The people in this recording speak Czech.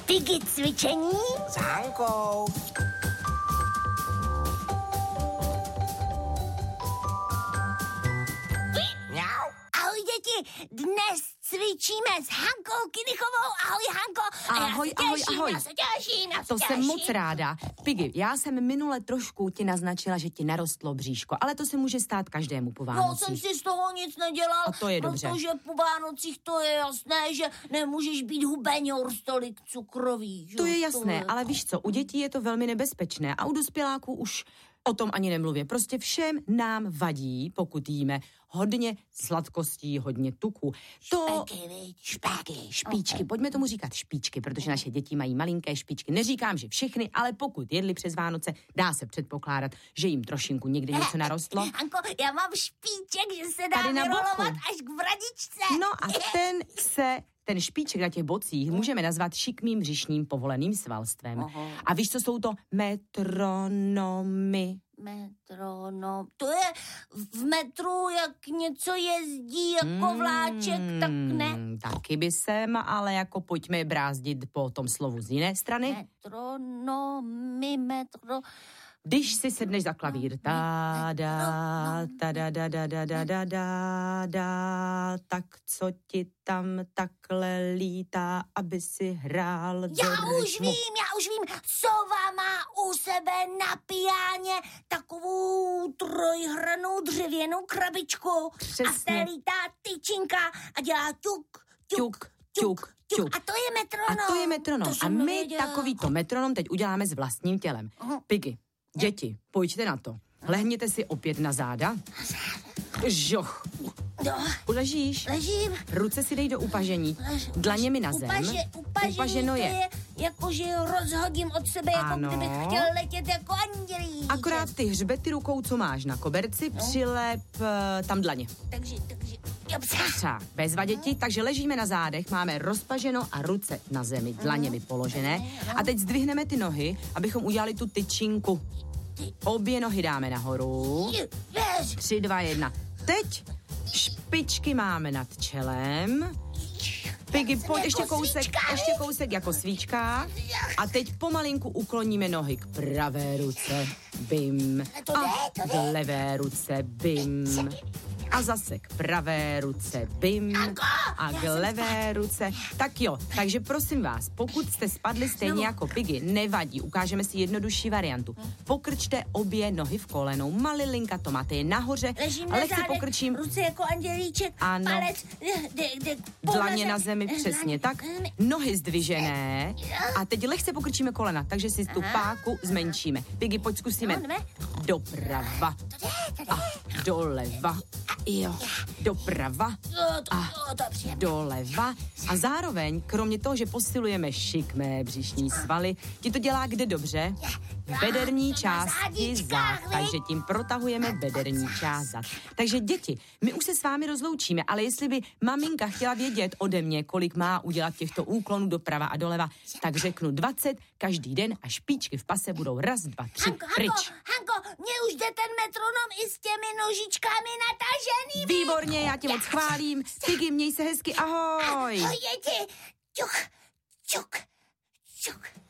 Piggy cvičení s Hankou. Mňau. Ahoj děti, dnes cvičíme s Hankou Kinichovou. Ahoj Hanko. Ahoj, ahoj. Já se těším. To jsem moc ráda. Piggy, já jsem minule trošku ti naznačila, že ti narostlo bříško, ale to se může stát každému po Vánocích. No, jsem si z toho nic nedělal. A to je dobře. Protože po Vánocích to je jasné, že nemůžeš být hubeňor stolik cukrový. Že? To je jasné, ale víš co, u dětí je to velmi nebezpečné a u dospěláků už o tom ani nemluvě. Prostě všem nám vadí, pokud jíme hodně sladkostí, hodně tuku. Špičky. Pojďme tomu říkat špičky, protože naše děti mají malinké špičky. Neříkám, že všechny, ale pokud jedli přes Vánoce, dá se předpokládat, že jim trošinku někdy něco narostlo. Hanko, já mám špiček, že se dá Tady na vyrolovat boku. až k vradičce. No a ten špiček na těch bocích můžeme nazvat šikmým břišním povoleným svalstvem. Aha. A víš, co jsou to metronomy? Metronom. To je v metru, jak něco jezdí jako vláček, tak ne? Taky by sem, ale jako pojďme brázdit po tom slovu z jiné strany. Metronomy, Když si sedneš za klavír, ta da da da da da da da da da, tak co ti tam takhle lítá, aby si hrál do Já už rytmu? vím, sova má u sebe na piáně takovou trojhranou dřevěnou krabičku. Přesně. A z té lítá tyčinka a dělá tuk. A to je metronom. A to je metronom. To A jsem my nevěděla. takovýto metronom teď uděláme s vlastním tělem. Piggy, děti, pojďte na to. Lehněte si opět na záda. Žoch. Ležíš? Ležím. Ruce si dej do upažení. Dlaněmi na zem. Upaženo je. to je jako, že rozhodím od sebe, jako Ano. kdybych chtěl letět jako andělíček. Akorát ty hřbety rukou, co máš na koberci, přilep tam dlaně. Takže, Tak, bezva děti, takže ležíme na zádech, máme rozpaženo a ruce na zemi, dlaněmi položené. A teď zdvihneme ty nohy, abychom udělali tu tyčinku. Obě nohy dáme nahoru. 3, 2, 1. Teď špičky máme nad čelem. Piggy, pojď ještě kousek jako svíčka. A teď pomalinku ukloníme nohy k pravé ruce. Bim. A k levé ruce. Bim. A zase k pravé ruce, bim, a k levé ruce. Tak jo, takže prosím vás, pokud jste spadli stejně jako Piggy, nevadí, ukážeme si jednodušší variantu. Pokrčte obě nohy v kolenou, malilinka to máte je nahoře, ležím ale na chci zádech, pokrčím. ruce jako andělíček, Ano. palec, Dlaně na zemi, přesně tak. Nohy zdvižené. A teď lehce pokrčíme kolena, takže si tu páku zmenšíme. Piggy, pojď zkusíme. Doprava a doleva. Jo, doprava a doleva. A zároveň, kromě toho, že posilujeme šikmé břišní svaly, ti to dělá kde dobře? V bederní části zad. Takže tím protahujeme bederní část zad. Takže děti, my už se s vámi rozloučíme, ale jestli by maminka chtěla vědět ode mě, kolik má udělat těchto úklonů doprava a doleva, tak řeknu 20 každý den a špičky v pase budou 1, 2, 3, pryč. Hanko, mně už jde ten metronom i s těmi nožičkami nataženými. Výborně, já tě moc chválím. Piggy, měj se hezky, ahoj. Ahoj, děti. Čuk.